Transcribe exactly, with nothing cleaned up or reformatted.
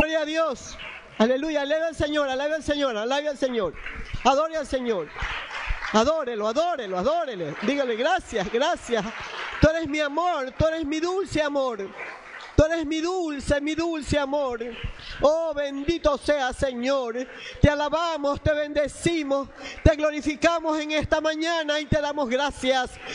Gloria a Dios. Aleluya, alabe al Señor, alabe al Señor, alabe al Señor. Adore al Señor. Adórelo, adórelo, adórele. Dígale gracias, gracias. Tú eres mi amor, tú eres mi dulce amor. Tú eres mi dulce, mi dulce amor. Oh, bendito sea, Señor. Te alabamos, te bendecimos, te glorificamos en esta mañana y te damos gracias.